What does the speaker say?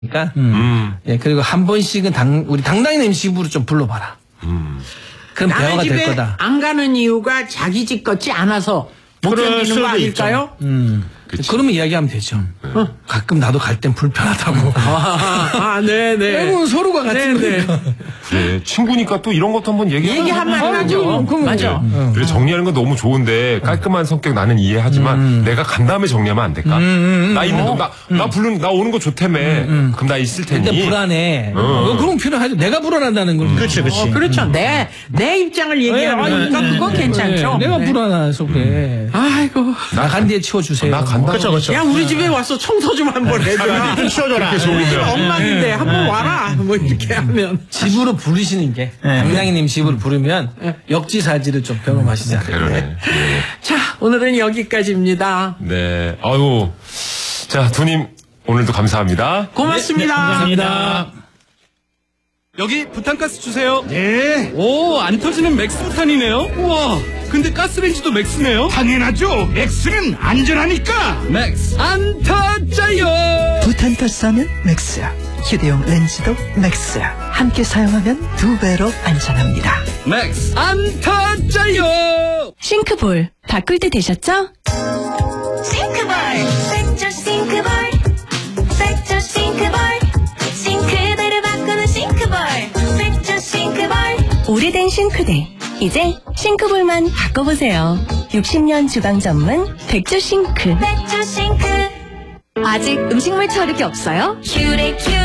그러니까 예, 그리고 한 번씩은 우리 당당인 MC부로 좀 불러봐라. 그럼 대화가 될 거다. 안 가는 이유가 자기 집 같지 않아서 못 견디는 거 아닐까요? 그러면 이야기하면 되죠. 가끔 나도 갈 땐 불편하다고. 네네. 서로가 같은 거니까. 그래, 친구니까 또 이런 것도 한번 얘기하면 하죠. 맞아. 그래, 정리하는 건 너무 좋은데 깔끔한 성격 나는 이해하지만 내가 간 다음에 정리하면 안 될까? 나 있는 나 오는 거 좋다며. 그럼 나 있을 테니. 근데 불안해. 그럼 필요하죠. 내가 불안한다는 건. 그렇지. 그렇죠. 내 입장을 얘기하는 거니까 그건 괜찮죠. 내가 불안해서 그래. 아이고. 나 간 뒤에 치워주세요. 나 간다. 그렇죠. 야, 우리 집에 와서 청소 좀 한번 해줘라. 좀 치워줘라. 엉망인데 한번 와라. 뭐 이렇게 하면. 집으로 부르시는 게 당당이님 집으로 부르면 역지사지를 좀 경험하시지 않을까. 그러네. 자, 오늘은 여기까지입니다. 네. 아유. 자, 두님 오늘도 감사합니다. 고맙습니다. 감사합니다. 여기 부탄가스 주세요. 네. 오, 안 터지는 맥스 부탄이네요. 우와, 근데 가스레인지도 맥스네요. 당연하죠. 맥스는 안전하니까. 맥스 안 터져요. 부탄가스 하면 맥스야. 휴대용 렌즈도 맥스야. 함께 사용하면 2배로 안전합니다. 맥스 안 터져요. 싱크볼 바꿀 때 되셨죠? 싱크볼 백조 싱크볼 백조 싱크볼 싱크대를 바꾸는 싱크볼 백조 싱크볼 오래된 싱크대 이제 싱크볼만 바꿔보세요. 60년 주방 전문 백조 싱크. 백조 싱크 아직 음식물 처리기 없어요? 큐레 큐